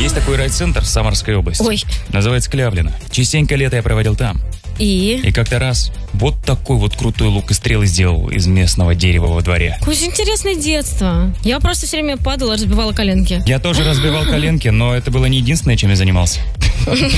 Есть такой райцентр в Самарской области. Ой. Называется Клявлино. Частенько лето я проводил там. И как-то раз вот такой вот крутой лук и стрелы сделал из местного дерева во дворе. Очень интересное детство. Я просто все время падала, разбивала коленки. Я тоже разбивал коленки, но это было не единственное, чем я занимался.